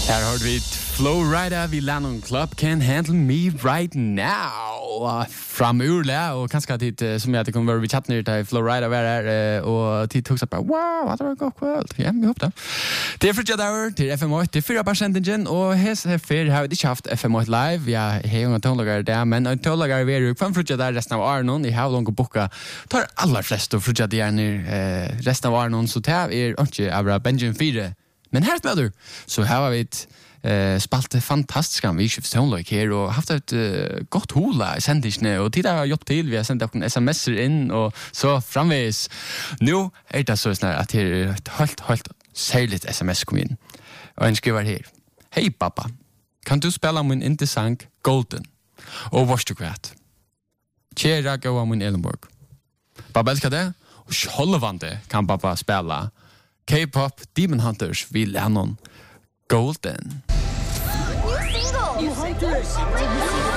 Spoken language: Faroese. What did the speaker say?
Här har vi Flowrider vid Lennon Club Can Handle Me Right Now. Framurla och kanske att som jag kommer vi chatta ner till Flowrider var där och till tog så bara wow, vad det var gott kväll. Ja, vi hoppas. Det är Fridge där till FM8 till 4% och här för har vi haft FM8 live. Ja, hej och tonlagar där men en tonlagar vi är från Fridge där resten av Arnon i how long boka tar alla flesta Fridge där ner resten av Arnon så tar är inte Abra Benjamin 4. Men här med så har vi spalt fantastiska vikskiftstonlag här och haft ett gott hola i sändningen och titta har gjort till vi har sänt en SMS in och så framvis. Nu är det så snart att det är ett helt särskilt SMS kom in. Och en skriver här. Hej pappa, kan du spela min intressant Golden? Och varsågod. Kära gåa min Ellenborg. Pappa älskar det och självande kan pappa spela K-pop Demon Hunters vid Lennon Golden. New single!